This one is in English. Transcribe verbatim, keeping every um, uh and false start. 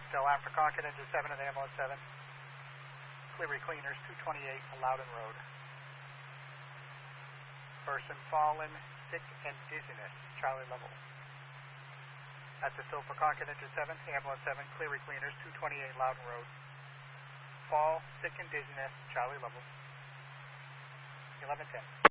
still after Concord engine seven and ambulance seven. Cleary cleaners, two twenty-eight, Loudon Road. Person fallen, sick and dizziness, Charlie level. That's a still for Concord engine seven, ambulance seven, Cleary cleaners, two twenty-eight, Loudon Road. Fall, sick and dizziness, Charlie level. eleven ten.